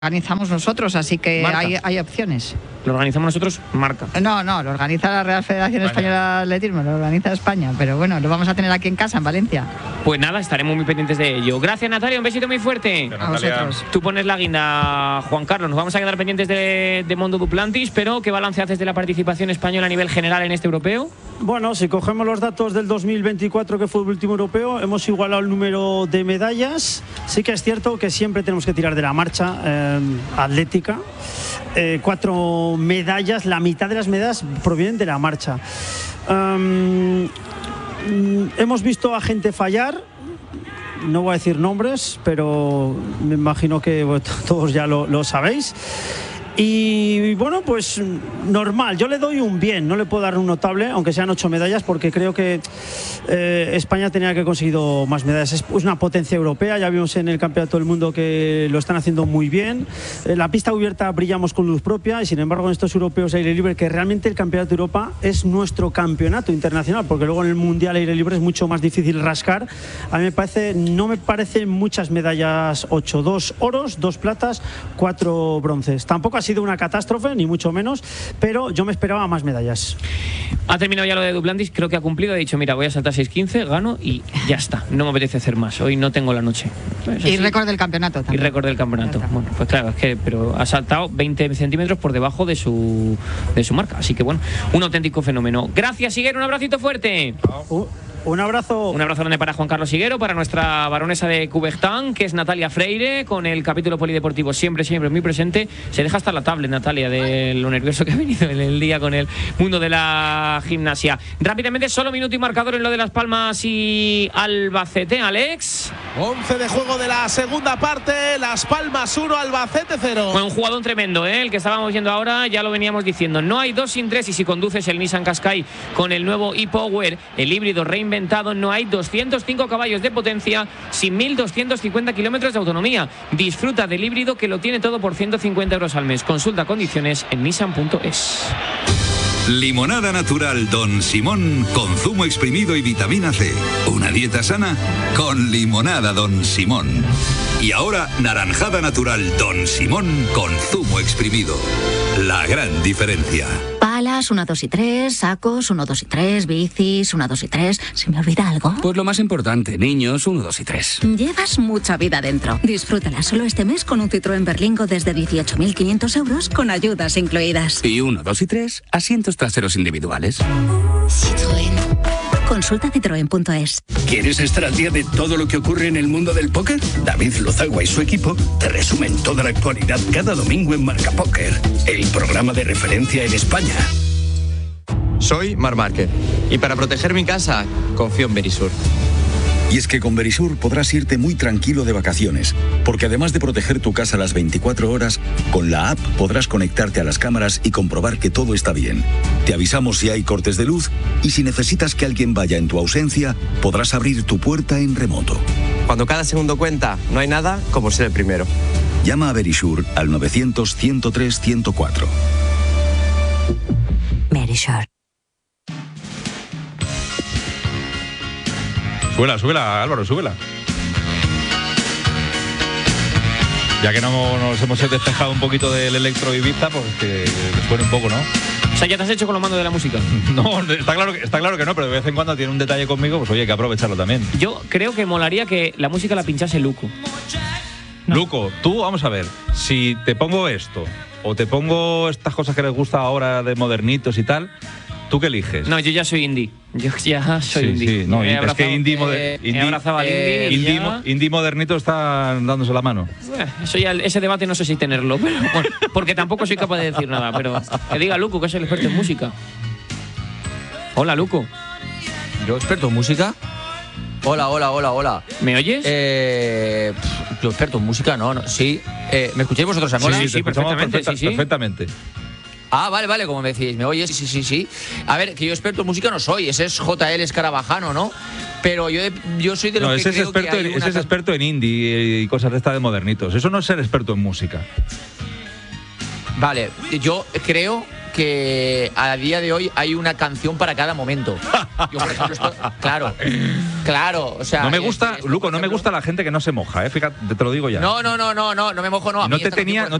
organizamos nosotros, así que hay opciones. ¿Lo organizamos nosotros? Marca. No, lo organiza la Real Federación Española de Atletismo, lo organiza España, pero bueno, lo vamos a tener aquí en casa, en Valencia. Pues nada, estaremos muy pendientes de ello. Gracias, Natalia, un besito muy fuerte. A vosotros. Tú pones la guinda, Juan Carlos. Nos vamos a quedar pendientes de Mondo Duplantis, pero ¿qué balance haces de la participación española a nivel general en este europeo? Bueno, si cogemos los datos del 2024, que fue el último europeo, hemos igualado el número de medallas. Sí que es cierto que siempre tenemos que tirar de la marcha atlética. 4 medallas, la mitad de las medallas provienen de la marcha. Hemos visto a gente fallar. No voy a decir nombres, pero me imagino que todos ya lo sabéis. Y bueno, pues normal, yo le doy un bien, no le puedo dar un notable, aunque sean 8 medallas, porque creo que España tenía que haber conseguido más medallas. Es una potencia europea, ya vimos en el Campeonato del Mundo que lo están haciendo muy bien. La pista cubierta brillamos con luz propia y sin embargo en estos europeos de aire libre, que realmente el Campeonato de Europa es nuestro campeonato internacional, porque luego en el Mundial aire libre es mucho más difícil rascar. A mí no me parecen muchas medallas 8, 2 oros, 2 platas, 4 bronces. Tampoco ha sido una catástrofe, ni mucho menos, pero yo me esperaba más medallas. Ha terminado ya lo de Duplantis, creo que ha cumplido, ha dicho, mira, voy a saltar 6.15, gano y ya está, no me apetece hacer más, hoy no tengo la noche. Y récord del campeonato también. Y récord del campeonato. Bueno, pues claro, es que pero ha saltado 20 centímetros por debajo de su marca, así que bueno, un auténtico fenómeno. Gracias, Higuero, un abracito fuerte. Un abrazo. Un abrazo grande para Juan Carlos Higuero, para nuestra baronesa de Coubertin, que es Natalia Freire, con el capítulo polideportivo siempre muy presente. Se deja hasta la tablet, Natalia, de lo nervioso que ha venido en el día con el mundo de la gimnasia. Rápidamente, solo minuto y marcador en lo de Las Palmas y Albacete, Alex. 11 de juego de la segunda parte, Las Palmas 1, Albacete 0. Bueno, un jugador tremendo, el que estábamos viendo ahora, ya lo veníamos diciendo. No hay 2 sin 3 y si conduces el Nissan Qashqai con el nuevo e-Power, el híbrido reinventado, no hay 205 caballos de potencia sin 1.250 kilómetros de autonomía. Disfruta del híbrido que lo tiene todo por 150 euros al mes. Consulta condiciones en nissan.es. Limonada natural Don Simón con zumo exprimido y vitamina C. Una dieta sana con limonada Don Simón. Y ahora naranjada natural Don Simón con zumo exprimido. La gran diferencia. Palas, 1, 2 y 3, sacos, 1, 2 y 3, bicis, 1, 2 y 3. ¿Se me olvida algo? Pues lo más importante, niños, 1, 2 y 3. Llevas mucha vida dentro. Disfrútala solo este mes con un Citroën Berlingo desde 18.500 euros con ayudas incluidas. Y 1, 2 y 3, asientos traseros individuales. Citroën. Consulta citroen.es. ¿Quieres estar al día de todo lo que ocurre en el mundo del póker? David Lozagua y su equipo te resumen toda la actualidad cada domingo en Marca Póker, el programa de referencia en España. Soy Marc Márquez y para proteger mi casa confío en Verisur. Y es que con Verisur podrás irte muy tranquilo de vacaciones, porque además de proteger tu casa las 24 horas, con la app podrás conectarte a las cámaras y comprobar que todo está bien. Te avisamos si hay cortes de luz y si necesitas que alguien vaya en tu ausencia, podrás abrir tu puerta en remoto. Cuando cada segundo cuenta, no hay nada como ser el primero. Llama a Verisur al 900-103-104. Verisur. Súbela, Álvaro, súbela. Ya que no nos hemos despejado un poquito del electro Ibiza, pues que suene un poco, ¿no? O sea, ¿ya te has hecho con los mandos de la música? No, está claro que no, pero de vez en cuando tiene un detalle conmigo, pues oye, hay que aprovecharlo también. Yo creo que molaría que la música la pinchase Luco. No. Luco, tú, vamos a ver, si te pongo esto, o te pongo estas cosas que les gusta ahora de modernitos y tal, ¿tú qué eliges? No, yo ya soy indie. Yo ya soy indie. Sí, no, es que indie modernito están dándose la mano. Eso ya, ese debate no sé si tenerlo, pero, bueno, porque tampoco soy capaz de decir nada, pero que diga Luco, que es el experto en música. Hola, Luco. ¿Yo experto en música? Hola. ¿Me oyes? Yo experto en música, no, sí. ¿Me escucháis vosotros ahora? Sí, perfectamente. Perfectamente. Ah, vale, como me decís, ¿me oyes? Sí. A ver, que yo experto en música no soy, ese es JL Escarabajano, ¿no? Pero yo soy de los que creo que hay ese es experto en indie y cosas de esta de modernitos. Eso no es ser experto en música. Vale, yo creo que a día de hoy hay una canción para cada momento. Yo, por ejemplo, claro, o sea... No me gusta, Luco, no me gusta la gente que no se moja, fíjate, te lo digo ya. No me mojo, no. No te tenía